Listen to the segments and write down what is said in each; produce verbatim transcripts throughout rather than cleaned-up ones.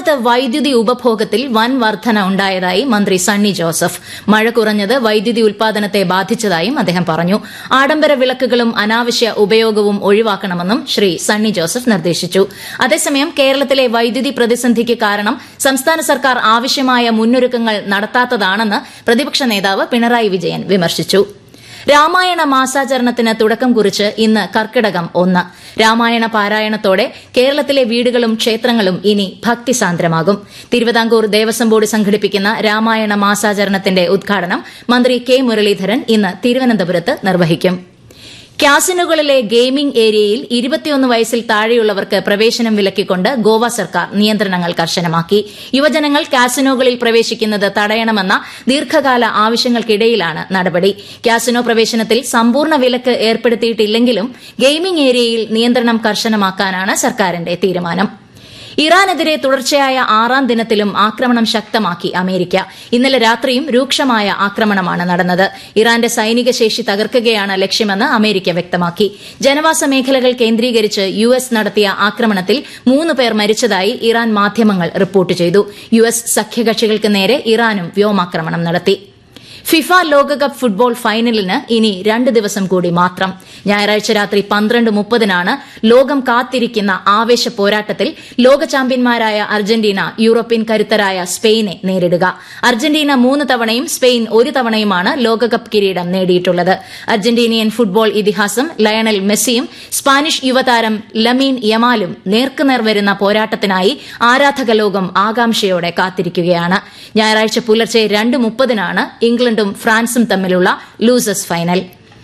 സംസ്ഥാനത്ത് വൈദ്യുതി ഉപഭോഗത്തിൽ വൻ വർധന ഉണ്ടായതായി മന്ത്രി സണ്ണി ജോസഫ്. മഴ കുറഞ്ഞത് വൈദ്യുതി ഉൽപാദനത്തെ ബാധിച്ചതായും അദ്ദേഹം പറഞ്ഞു. ആഡംബര വിളക്കുകളും അനാവശ്യ ഉപയോഗവും ഒഴിവാക്കണമെന്നും ശ്രീ സണ്ണി ജോസഫ് നിർദ്ദേശിച്ചു. അതേസമയം കേരളത്തിലെ വൈദ്യുതി പ്രതിസന്ധിക്ക് കാരണം സംസ്ഥാന സർക്കാർ ആവശ്യമായ മുന്നൊരുക്കങ്ങൾ നടത്താത്തതാണെന്ന് പ്രതിപക്ഷ നേതാവ് പിണറായി വിജയൻ വിമർശിച്ചു. രാമായണ മാസാചരണത്തിന് തുടക്കം കുറിച്ച് ഇന്ന് കർക്കിടകം ഒന്ന്. രാമായണ പാരായണത്തോടെ കേരളത്തിലെ വീടുകളും ക്ഷേത്രങ്ങളും ഇനി ഭക്തിസാന്ദ്രമാകും. തിരുവിതാംകൂർ ദേവസ്വം ബോർഡ് സംഘടിപ്പിക്കുന്ന രാമായണ മാസാചരണത്തിന്റെ ഉദ്ഘാടനം മന്ത്രി കെ മുരളീധരൻ ഇന്ന് തിരുവനന്തപുരത്ത് നിർവഹിക്കും. കാസിനോകളിലെ ഗെയിമിംഗ് ഏരിയയിൽ ഇരുപത്തിയൊന്ന് വയസ്സിൽ താഴെയുള്ളവർക്ക് പ്രവേശനം വിലക്കിക്കൊണ്ട് ഗോവ സർക്കാർ നിയന്ത്രണങ്ങൾ കർശനമാക്കി. യുവജനങ്ങൾ കാസിനോകളിൽ പ്രവേശിക്കുന്നത് തടയണമെന്ന ദീർഘകാല ആവശ്യങ്ങൾക്കിടയിലാണ് നടപടി. കാസിനോ പ്രവേശനത്തിൽ സമ്പൂർണ്ണ വിലക്ക് ഏർപ്പെടുത്തിയിട്ടില്ലെങ്കിലും ഗെയിമിംഗ് ഏരിയയിൽ നിയന്ത്രണം കർശനമാക്കാനാണ് സർക്കാരിന്റെ തീരുമാനം. ഇറാനെതിരെ തുടർച്ചയായ ആറാം ദിനത്തിലും ആക്രമണം ശക്തമാക്കി അമേരിക്ക. ഇന്നലെ രാത്രിയും രൂക്ഷമായ ആക്രമണമാണ് നടന്നത്. ഇറാന്റെ സൈനിക ശേഷി തകർക്കുകയാണ് ലക്ഷ്യമെന്ന് അമേരിക്ക വ്യക്തമാക്കി. ജനവാസ മേഖലകൾ കേന്ദ്രീകരിച്ച് യു എസ് നടത്തിയ ആക്രമണത്തിൽ മൂന്ന് പേർ മരിച്ചതായി ഇറാൻ മാധ്യമങ്ങൾ റിപ്പോർട്ട് ചെയ്തു. യു എസ് സഖ്യകക്ഷികൾക്ക് നേരെ ഇറാനും വ്യോമാക്രമണം നടത്തി. ഫിഫ ലോകകപ്പ് ഫുട്ബോൾ ഫൈനലിന് ഇനി രണ്ട് ദിവസം കൂടി മാത്രം. ഞായറാഴ്ച രാത്രി പന്ത്രണ്ട് മുപ്പതിനാണ് ലോകം കാത്തിരിക്കുന്ന ആവേശ പോരാട്ടത്തിൽ ലോക ചാമ്പ്യന്മാരായ അർജന്റീന യൂറോപ്യൻ കരുത്തരായ സ്പെയിനെ നേരിടുക. അർജന്റീന മൂന്ന് തവണയും സ്പെയിൻ ഒരു തവണയുമാണ് ലോകകപ്പ് കിരീടം നേടിയിട്ടുള്ളത്. അർജന്റീനിയൻ ഫുട്ബോൾ ഇതിഹാസം ലയണൽ മെസ്സിയും സ്പാനിഷ് യുവതാരം ലമീൻ യമാലും നേർക്കുനേർ വരുന്ന പോരാട്ടത്തിനായി ആരാധക ലോകം ആകാംക്ഷയോടെ കാത്തിരിക്കുകയാണ്. ഞായറാഴ്ച പുലർച്ചെ രണ്ട് മുപ്പതിനാണ് ഇംഗ്ലണ്ടും ഫ്രാൻസും തമ്മിലുള്ള losers final.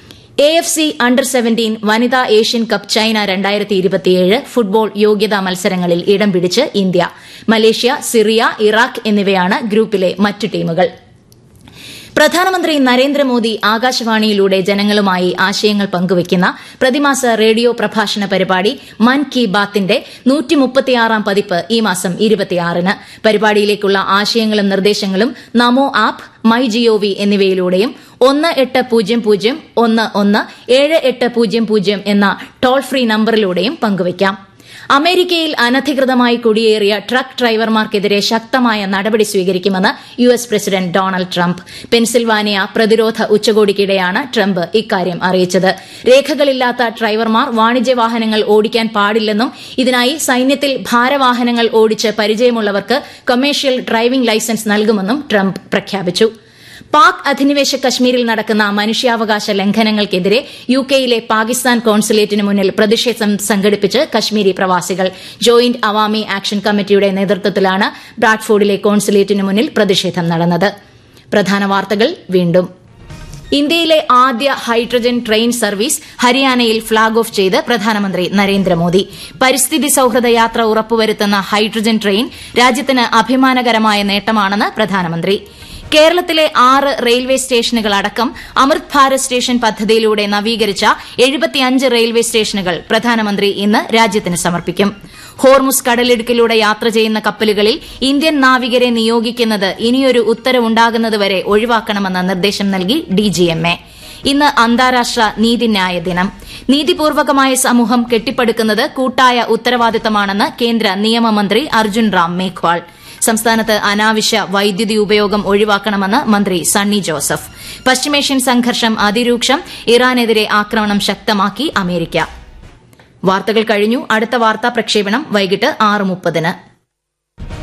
A F C under seventeen വനിതാ ഏഷ്യൻ കപ്പ് ചൈന രണ്ടായിരത്തി ഇരുപത്തിയേഴ് ഫുട്ബോൾ യോഗ്യതാ മത്സരങ്ങളിൽ ഇടം പിടിച്ച് ഇന്ത്യ. മലേഷ്യ, സിറിയ, ഇറാഖ് എന്നിവയാണ് ഗ്രൂപ്പിലെ മറ്റ് ടീമുകൾ. പ്രധാനമന്ത്രി നരേന്ദ്രമോദി ആകാശവാണിയിലൂടെ ജനങ്ങളുമായി ആശയങ്ങൾ പങ്കുവയ്ക്കുന്ന പ്രതിമാസ റേഡിയോ പ്രഭാഷണ പരിപാടി മൻ കി ബാത്തിന്റെ നൂറ്റിമുപ്പത്തിയാറാം പതിപ്പ് ഈ മാസം ഇരുപത്തിയാറിന്. പരിപാടിയിലേക്കുള്ള ആശയങ്ങളും നിർദ്ദേശങ്ങളും നമോ ആപ്പ്, മൈ ജിഒവി എന്നിവയിലൂടെയും ഒന്ന് എട്ട് പൂജ്യം പൂജ്യം ഒന്ന് ഒന്ന് ഏഴ് എട്ട് പൂജ്യം പൂജ്യം എന്ന ടോൾ ഫ്രീ നമ്പറിലൂടെയും പങ്കുവയ്ക്കാം. അമേരിക്കയിൽ അനധികൃതമായി കുടിയേറിയ ട്രക്ക് ഡ്രൈവർമാർക്കെതിരെ ശക്തമായ നടപടി സ്വീകരിക്കുമെന്ന് U S president Donald Trump. Pennsylvania പ്രതിരോധ ഉച്ചകോടിക്കിടെയാണ് ട്രംപ് ഇക്കാര്യം അറിയിച്ചത്. രേഖകളില്ലാത്ത ഡ്രൈവർമാർ വാണിജ്യ വാഹനങ്ങൾ ഓടിക്കാൻ പാടില്ലെന്നും ഇതിനായി സൈന്യത്തിൽ ഭാരവാഹനങ്ങൾ ഓടിച്ച് പരിചയമുള്ളവർക്ക് കൊമേഴ്ഷ്യൽ ഡ്രൈവിംഗ് ലൈസൻസ് നൽകുമെന്നും ട്രംപ് പ്രഖ്യാപിച്ചു. പാക് അധിനിവേശ കശ്മീരിൽ നടക്കുന്ന മനുഷ്യാവകാശ ലംഘനങ്ങൾക്കെതിരെ യുകെയിലെ പാകിസ്ഥാൻ കോൺസുലേറ്റിന് മുന്നിൽ പ്രതിഷേധം സംഘടിപ്പിച്ച് കശ്മീരി പ്രവാസികൾ. ജോയിന്റ് അവാമി ആക്ഷൻ കമ്മിറ്റിയുടെ നേതൃത്വത്തിലാണ് ബ്രാഡ്ഫോർഡിലെ കോൺസുലേറ്റിന് മുന്നിൽ പ്രതിഷേധം നടന്നത്. പ്രധാന വാർത്തകൾ വീണ്ടും. ഇന്ത്യയിലെ ആദ്യ ഹൈഡ്രജൻ ട്രെയിൻ സർവീസ് ഹരിയാനയിൽ ഫ്ളാഗ് ഓഫ് ചെയ്ത് പ്രധാനമന്ത്രി നരേന്ദ്രമോദി. പരിസ്ഥിതി സൌഹൃദ യാത്ര ഉറപ്പുവരുത്തുന്ന ഹൈഡ്രജൻ ട്രെയിൻ രാജ്യത്തിന് അഭിമാനകരമായ നേട്ടമാണെന്ന് പ്രധാനമന്ത്രി. കേരളത്തിലെ ആറ് റെയിൽവേ സ്റ്റേഷനുകളടക്കം അമൃത് ഭാരത് സ്റ്റേഷൻ പദ്ധതിയിലൂടെ നവീകരിച്ച എഴുപത്തിയഞ്ച് റെയിൽവേ സ്റ്റേഷനുകൾ പ്രധാനമന്ത്രി ഇന്ന് രാജ്യത്തിന് സമർപ്പിക്കും. ഹോർമുസ് കടലിടുക്കിലൂടെ യാത്ര ചെയ്യുന്ന കപ്പലുകളിൽ ഇന്ത്യൻ നാവികരെ നിയോഗിക്കുന്നത് ഇനിയൊരു ഉത്തരവുണ്ടാകുന്നതുവരെ ഒഴിവാക്കണമെന്ന നിർദ്ദേശം നൽകി ഡിജിഎംഎ. ഇന്ന് അന്താരാഷ്ട്ര നീതിന്യായ ദിനം. നീതിപൂർവകമായ സമൂഹം കെട്ടിപ്പടുക്കുന്നത് കൂട്ടായ ഉത്തരവാദിത്തമാണെന്ന് കേന്ദ്ര നിയമമന്ത്രി അർജുൻ റാം മേഘ്വാൾ. സംസ്ഥാനത്ത് അനാവശ്യ വൈദ്യുതി ഉപയോഗം ഒഴിവാക്കണമെന്ന് മന്ത്രി സണ്ണി ജോസഫ്. പശ്ചിമേഷ്യൻ സംഘർഷം അതിരൂക്ഷം, ഇറാനെതിരെ ആക്രമണം ശക്തമാക്കി അമേരിക്ക. വാർത്തകൾ കഴിഞ്ഞു. അടുത്ത വാർത്താ പ്രക്ഷേപണം വൈകിട്ട് ആറ് മുപ്പതിന്.